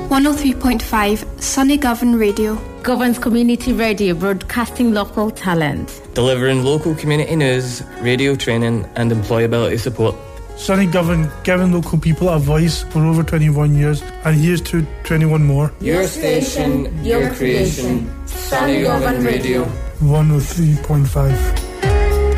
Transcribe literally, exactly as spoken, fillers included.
one oh three point five Sunny Govan Radio. Govan's Community Radio, broadcasting local talent. Delivering local community news, radio training and employability support. Sunny Govan, giving local people a voice for over twenty-one years, and here's to twenty-one more. Your station, your creation, Sunny Govan Radio. one oh three point five